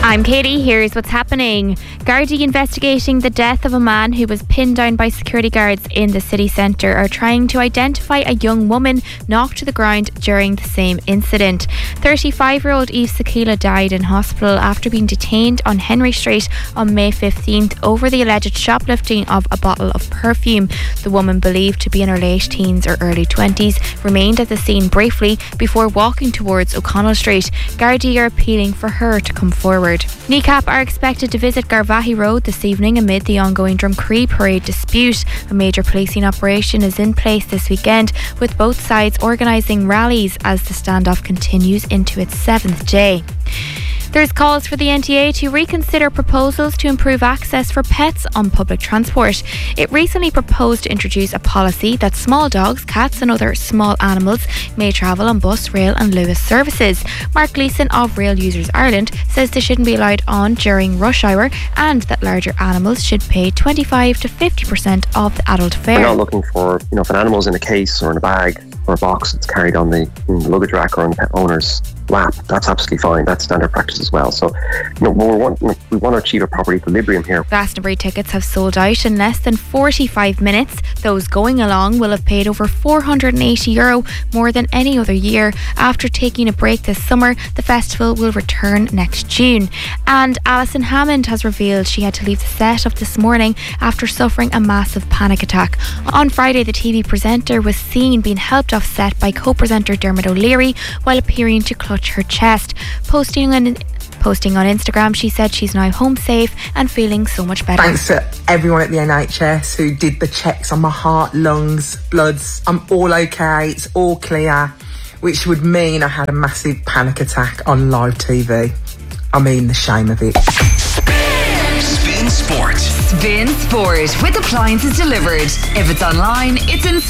I'm Katie, here's what's happening. Gardaí investigating the death of a man who was pinned down by security guards in the city centre are trying to identify a young woman knocked to the ground during the same incident. 35-year-old Eve Sakila died in hospital after being detained on Henry Street on May 15th over the alleged shoplifting of a bottle of perfume. The woman, believed to be in her late teens or early 20s, remained at the scene briefly before walking towards O'Connell Street. Gardaí are appealing for her to come forward. NECAP are expected to visit Garvaghey Road this evening amid the ongoing Drumcree parade dispute. A major policing operation is in place this weekend, with both sides organising rallies as the standoff continues into its 7th day. There's calls for the NTA to reconsider proposals to improve access for pets on public transport. It recently proposed to introduce a policy that small dogs, cats and other small animals may travel on bus, rail and Luas services. Mark Gleeson of Rail Users Ireland says they shouldn't be allowed on during rush hour and that larger animals should pay 25 to 50% of the adult fare. We're not looking for, if an animal's in a case or in a bag or a box that's carried on the luggage rack or on the pet owner's lap, that's absolutely fine. That's standard practice as well. So, we want to achieve a proper equilibrium here. Glastonbury tickets have sold out in less than 45 minutes. Those going along will have paid over €480, more than any other year. After taking a break this summer, the festival will return next June. And Alison Hammond has revealed she had to leave the set of This Morning after suffering a massive panic attack. On Friday, the TV presenter was seen being helped off set by co-presenter Dermot O'Leary while appearing to clutch her chest. Posting on Instagram, she said she's now home safe and feeling so much better. Thanks to everyone at the NHS who did the checks on my heart, lungs, bloods. I'm all okay, it's all clear, which would mean I had a massive panic attack on live TV. I mean, the shame of it. Spin Sport. Spin Sport with appliances delivered. If it's online, it's in